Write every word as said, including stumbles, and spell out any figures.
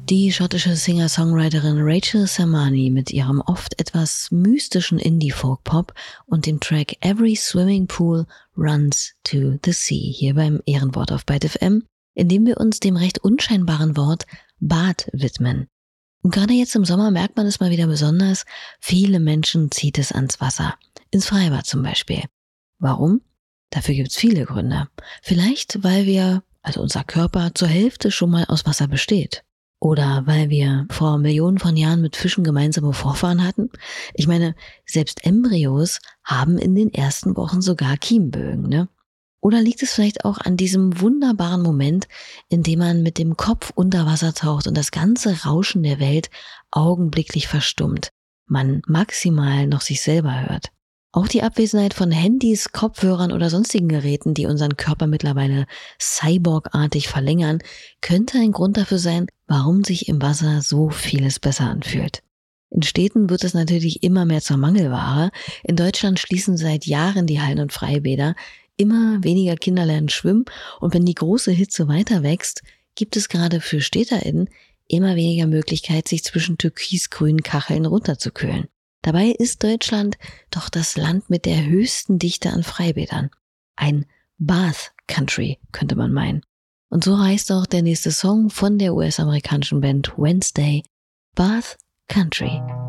Die schottische Singer-Songwriterin Rachel Sermani mit ihrem oft etwas mystischen Indie-Folk-Pop und dem Track Every Swimming Pool Runs to the Sea hier beim Ehrenwort auf Byte F M, in dem wir uns dem recht unscheinbaren Wort Bad widmen. Und gerade jetzt im Sommer merkt man es mal wieder besonders, viele Menschen zieht es ans Wasser, ins Freibad zum Beispiel. Warum? Dafür gibt's viele Gründe. Vielleicht, weil wir, also unser Körper, zur Hälfte schon mal aus Wasser besteht. Oder weil wir vor Millionen von Jahren mit Fischen gemeinsame Vorfahren hatten. Ich meine, selbst Embryos haben in den ersten Wochen sogar Kiemenbögen, ne? Oder liegt es vielleicht auch an diesem wunderbaren Moment, in dem man mit dem Kopf unter Wasser taucht und das ganze Rauschen der Welt augenblicklich verstummt, man maximal noch sich selber hört. Auch die Abwesenheit von Handys, Kopfhörern oder sonstigen Geräten, die unseren Körper mittlerweile cyborgartig verlängern, könnte ein Grund dafür sein, warum sich im Wasser so vieles besser anfühlt. In Städten wird es natürlich immer mehr zur Mangelware. In Deutschland schließen seit Jahren die Hallen- und Freibäder. Immer weniger Kinder lernen schwimmen. Und wenn die große Hitze weiter wächst, gibt es gerade für StädterInnen immer weniger Möglichkeit, sich zwischen türkisgrünen Kacheln runterzukühlen. Dabei ist Deutschland doch das Land mit der höchsten Dichte an Freibädern. Ein Bath Country, könnte man meinen. Und so heißt auch der nächste Song von der U S-amerikanischen Band Wednesday, Bath Country.